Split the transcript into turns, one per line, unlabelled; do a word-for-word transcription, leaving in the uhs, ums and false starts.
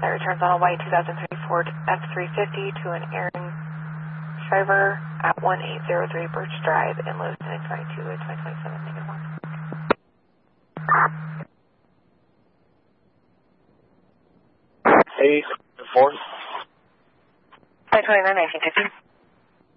That returns on a white two thousand three Ford F three fifty to an Aaron Shriver at one eight zero three Birch Drive in Lewiston, twenty-two at twenty twenty-seven, negative one.
Hey, four.
five twenty-nine, nineteen fifty.